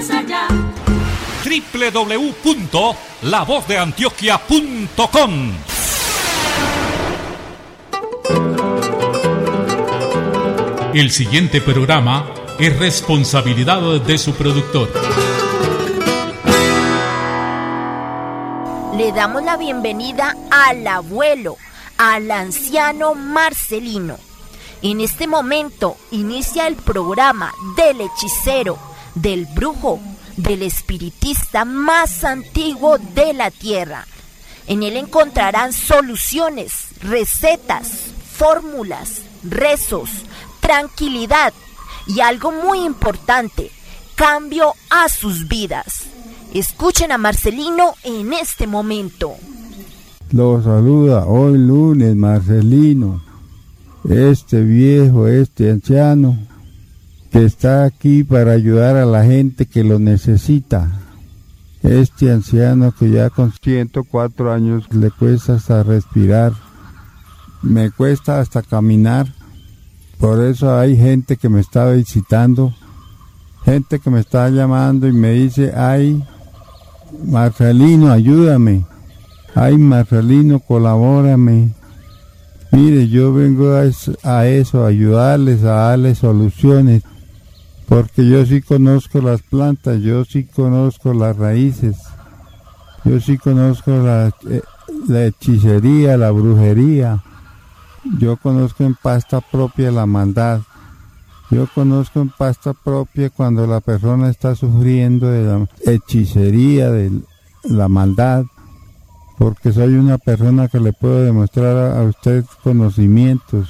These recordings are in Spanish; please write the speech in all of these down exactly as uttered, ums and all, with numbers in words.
más allá. doble u doble u doble u punto la voz de antioquia punto com. El siguiente programa es responsabilidad de su productor. Le damos la bienvenida al abuelo, al anciano Marcelino. En este momento inicia el programa del hechicero, del brujo, del espiritista más antiguo de la tierra. En él encontrarán soluciones, recetas, fórmulas, rezos, tranquilidad y algo muy importante, cambio a sus vidas. Escuchen a Marcelino en este momento. Los saluda hoy lunes Marcelino, este viejo, este anciano, que está aquí para ayudar a la gente que lo necesita. Este anciano que ya con ciento cuatro años le cuesta hasta respirar, me cuesta hasta caminar. Por eso hay gente que me está visitando, gente que me está llamando y me dice, ay, Marcelino, ayúdame. Ay, Marcelino, colabórame. Mire, yo vengo a eso, a eso, a ayudarles, a darles soluciones, porque yo sí conozco las plantas, yo sí conozco las raíces, yo sí conozco la, la hechicería, la brujería, yo conozco en pasta propia la maldad, yo conozco en pasta propia cuando la persona está sufriendo de la hechicería, de la maldad, porque soy una persona que le puedo demostrar a, a usted conocimientos.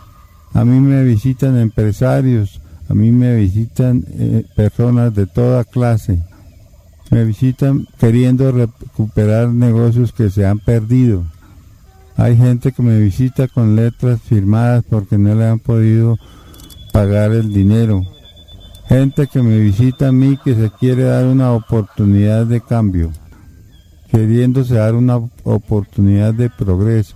A mí me visitan empresarios, a mí me visitan eh, personas de toda clase, me visitan queriendo recuperar negocios que se han perdido. Hay gente que me visita con letras firmadas porque no le han podido pagar el dinero. Gente que me visita a mí que se quiere dar una oportunidad de cambio, queriéndose dar una oportunidad de progreso,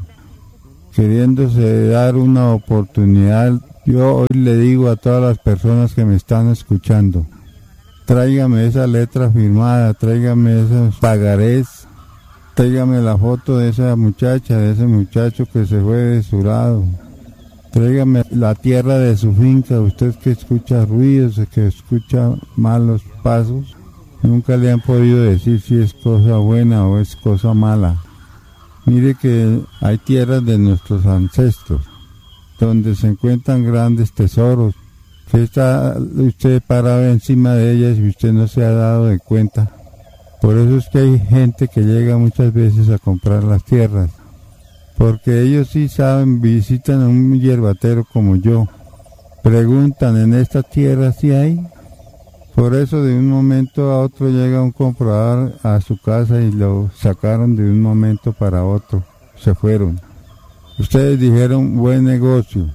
queriéndose dar una oportunidad. Yo hoy le digo a todas las personas que me están escuchando, tráigame esa letra firmada, tráigame esos pagarés, tráigame la foto de esa muchacha, de ese muchacho que se fue de su lado. Tráigame la tierra de su finca, usted que escucha ruidos, que escucha malos pasos, nunca le han podido decir si es cosa buena o es cosa mala. Mire que hay tierras de nuestros ancestros, donde se encuentran grandes tesoros, que está usted parado encima de ellas y usted no se ha dado de cuenta. Por eso es que hay gente que llega muchas veces a comprar las tierras, porque ellos sí saben, visitan a un hierbatero como yo, preguntan, ¿en esta tierra sí hay? Por eso de un momento a otro llega un comprador a su casa y lo sacaron de un momento para otro, se fueron. Ustedes dijeron, buen negocio.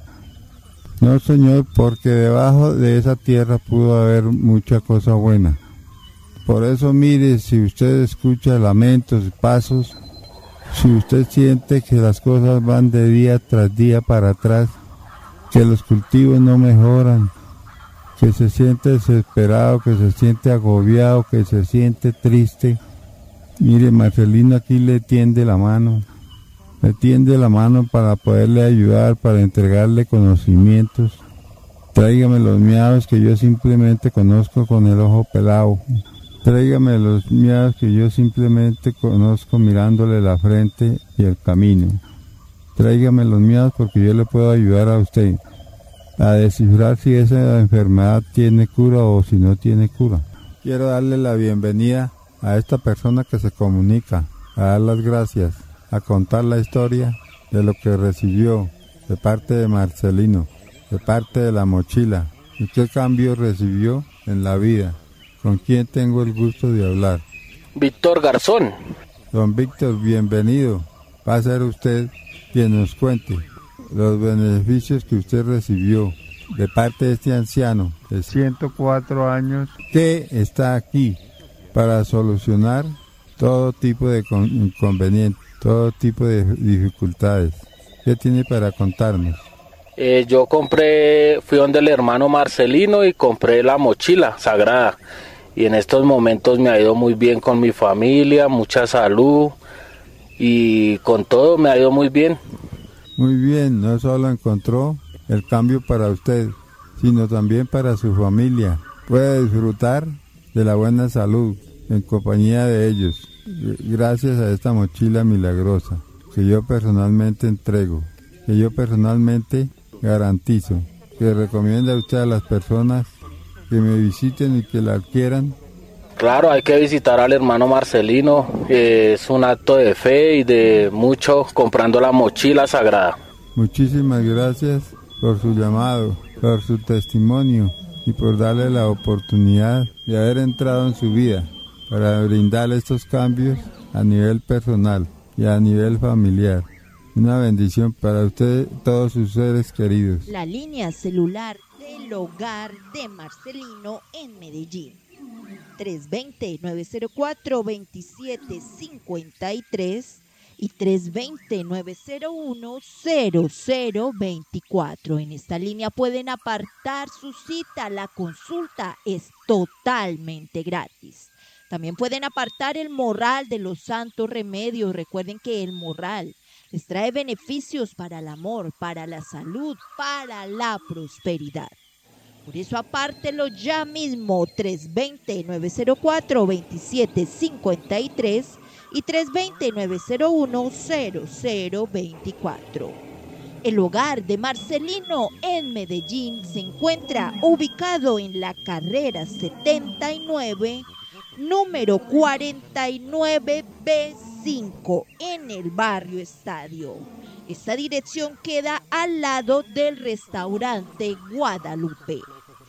No, señor, porque debajo de esa tierra pudo haber mucha cosa buena. Por eso mire, si usted escucha lamentos, pasos, si usted siente que las cosas van de día tras día para atrás, que los cultivos no mejoran, que se siente desesperado, que se siente agobiado, que se siente triste, mire, Marcelino aquí le tiende la mano, le tiende la mano para poderle ayudar, para entregarle conocimientos. Tráigame los miados que yo simplemente conozco con el ojo pelado. Tráigame los miados que yo simplemente conozco mirándole la frente y el camino. Tráigame los miados porque yo le puedo ayudar a usted a descifrar si esa enfermedad tiene cura o si no tiene cura. Quiero darle la bienvenida a esta persona que se comunica, a dar las gracias, a contar la historia de lo que recibió de parte de Marcelino, de parte de la mochila, y qué cambio recibió en la vida. ¿Con quién tengo el gusto de hablar? Víctor Garzón. Don Víctor, bienvenido. Va a ser usted quien nos cuente los beneficios que usted recibió de parte de este anciano de ciento cuatro años que está aquí para solucionar todo tipo de inconvenientes, todo tipo de dificultades. ¿Qué tiene para contarnos? Eh, yo compré, fui donde el hermano Marcelino y compré la mochila sagrada. y en estos momentos me ha ido muy bien con mi familia, mucha salud y con todo me ha ido muy bien. Muy bien, no solo encontró el cambio para usted, sino también para su familia. Puede disfrutar de la buena salud en compañía de ellos, gracias a esta mochila milagrosa que yo personalmente entrego, que yo personalmente garantizo, que recomienda a usted a las personas que me visiten y que la adquieran. Claro, hay que visitar al hermano Marcelino, eh, es un acto de fe y de mucho comprando la mochila sagrada. Muchísimas gracias por su llamado, por su testimonio y por darle la oportunidad de haber entrado en su vida para brindarle estos cambios a nivel personal y a nivel familiar. Una bendición para usted y todos sus seres queridos. La línea celular del hogar de Marcelino en Medellín. tres dos cero, nueve cero cuatro, dos siete cinco tres y tres dos cero, nueve cero uno, cero cero dos cuatro. En esta línea pueden apartar su cita. La consulta es totalmente gratis. También pueden apartar el morral de los santos remedios. Recuerden que el morral les trae beneficios para el amor, para la salud, para la prosperidad. Por eso apártelo ya mismo, tres dos cero, nueve cero cuatro, dos siete cinco tres y tres dos cero, nueve cero uno, cero cero dos cuatro. El hogar de Marcelino en Medellín se encuentra ubicado en la carrera setenta y nueve, número cuarenta y nueve B cinco, en el barrio Estadio. Esta dirección queda al lado del restaurante Guadalupe.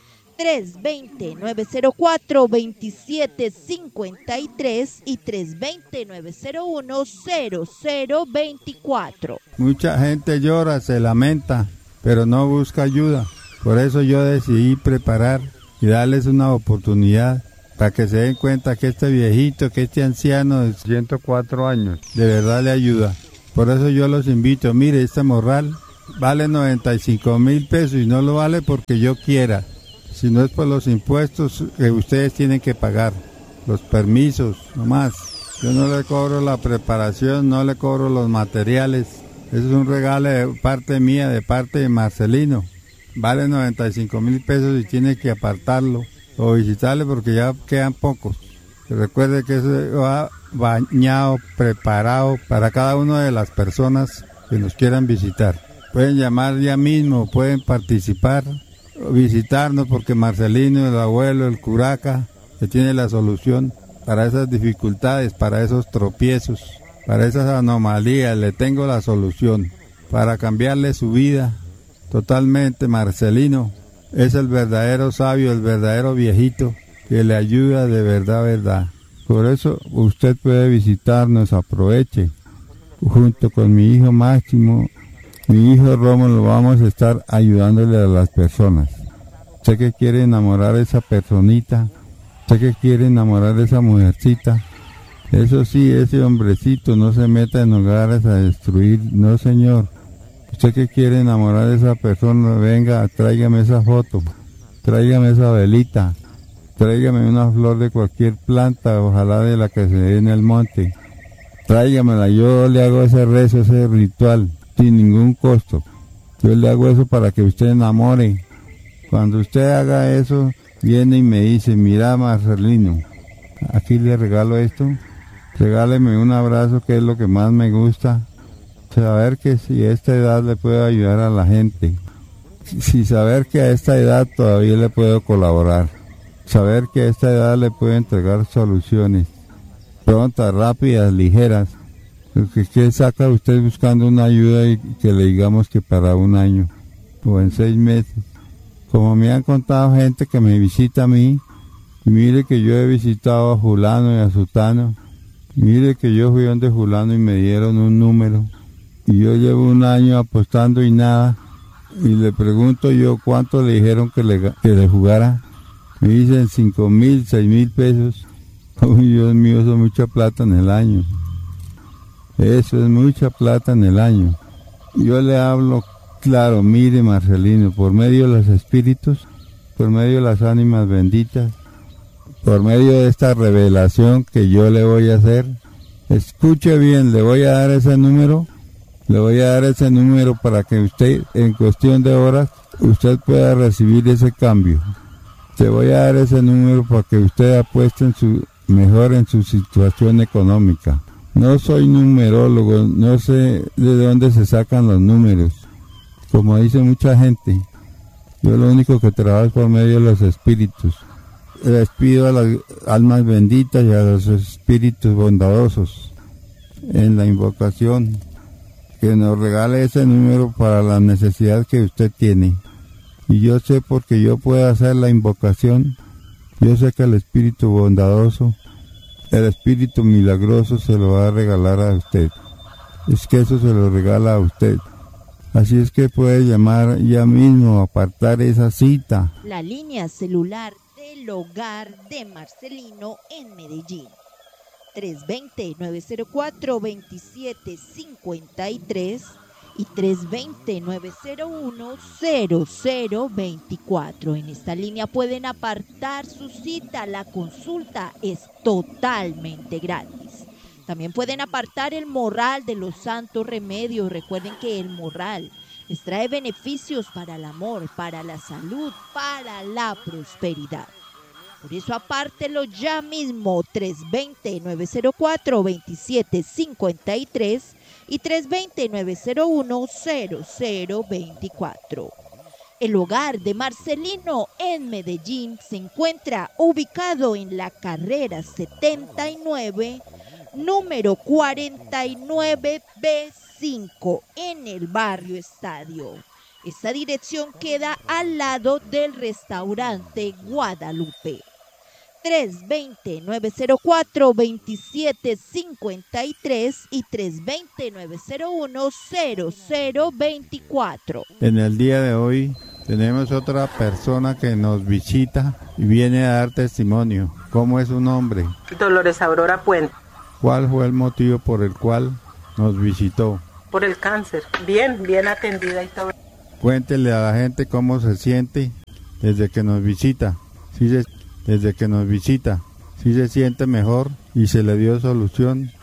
tres dos cero, nueve cero cuatro, dos siete cinco tres y tres dos cero, nueve cero uno, cero cero dos cuatro. Mucha gente llora, se lamenta, pero no busca ayuda. Por eso yo decidí preparar y darles una oportunidad para que se den cuenta que este viejito, que este anciano de ciento cuatro años, de verdad le ayuda. Por eso yo los invito, mire, este morral vale noventa y cinco mil pesos y no lo vale porque yo quiera, sino es por los impuestos que ustedes tienen que pagar, los permisos, nomás. Yo no le cobro la preparación, no le cobro los materiales, eso es un regalo de parte mía, de parte de Marcelino. Vale noventa y cinco mil pesos y tiene que apartarlo o visitarle porque ya quedan pocos. Recuerde que eso va bañado, preparado para cada una de las personas que nos quieran visitar. Pueden llamar ya mismo, pueden participar, visitarnos porque Marcelino, el abuelo, el curaca, que tiene la solución para esas dificultades, para esos tropiezos, para esas anomalías, le tengo la solución para cambiarle su vida totalmente. Marcelino es el verdadero sabio, el verdadero viejito que le ayuda de verdad, verdad. Por eso usted puede visitarnos, aproveche. Junto con mi hijo Máximo, mi hijo Rómulo, vamos a estar ayudándole a las personas. Usted que quiere enamorar a esa personita, usted que quiere enamorar a esa mujercita, eso sí, ese hombrecito no se meta en hogares a destruir, no señor. Usted que quiere enamorar a esa persona, venga, tráigame esa foto, tráigame esa velita, tráigame una flor de cualquier planta, ojalá de la que se dé en el monte. Tráigamela, yo le hago ese rezo, ese ritual, sin ningún costo. Yo le hago eso para que usted enamore. Cuando usted haga eso, viene y me dice, mira Marcelino, aquí le regalo esto, regáleme un abrazo que es lo que más me gusta. Saber que si a esta edad le puedo ayudar a la gente, si saber que a esta edad todavía le puedo colaborar, saber que a esta edad le puedo entregar soluciones prontas, rápidas, ligeras, porque ¿qué saca usted buscando una ayuda y que le digamos que para un año o en seis meses? Como me han contado gente que me visita a mí, y mire que yo he visitado a fulano y a sutano, mire que yo fui donde fulano y me dieron un número, y yo llevo un año apostando y nada, y le pregunto yo cuánto le dijeron que le, que le jugara, me dicen cinco mil, seis mil pesos. Uy, Dios mío, eso es mucha plata en el año. Eso es mucha plata en el año. Yo le hablo claro, mire Marcelino, por medio de los espíritus, por medio de las ánimas benditas, por medio de esta revelación que yo le voy a hacer. Escuche bien, le voy a dar ese número, le voy a dar ese número para que usted, en cuestión de horas, usted pueda recibir ese cambio. Te voy a dar ese número para que usted apueste en su, mejor en su situación económica. No soy numerólogo, no sé de dónde se sacan los números, como dice mucha gente. Yo lo único que trabajo es por medio de los espíritus. Les pido a las almas benditas y a los espíritus bondadosos en la invocación que nos regale ese número para la necesidad que usted tiene. Y yo sé, porque yo puedo hacer la invocación, yo sé que el espíritu bondadoso, el espíritu milagroso se lo va a regalar a usted. Es que eso se lo regala a usted. Así es que puede llamar ya mismo, apartar esa cita. La línea celular del hogar de Marcelino en Medellín. tres dos cero, nueve cero cuatro, dos siete cinco tres y tres dos cero, nueve cero uno, cero cero dos cuatro. En esta línea pueden apartar su cita. La consulta es totalmente gratis. También pueden apartar el morral de los santos remedios. Recuerden que el morral les trae beneficios para el amor, para la salud, para la prosperidad. Por eso apártelo ya mismo, tres dos cero, nueve cero cuatro, dos siete cinco tres y tres dos cero, nueve cero uno, cero cero dos cuatro. El hogar de Marcelino en Medellín se encuentra ubicado en la carrera setenta y nueve, número cuarenta y nueve B cinco, en el barrio Estadio. Esta dirección queda al lado del restaurante Guadalupe. tres dos cero, nueve cero cuatro, dos siete cinco tres y tres dos cero, nueve cero uno, cero cero dos cuatro. En el día de hoy tenemos otra persona que nos visita y viene a dar testimonio. ¿Cómo es su nombre? Dolores Aurora Puente. ¿Cuál fue el motivo por el cual nos visitó? Por el cáncer. Bien, bien atendida y todo. Cuéntele a la gente cómo se siente desde que nos visita. Sí se, desde que nos visita. Sí se siente mejor y se le dio solución.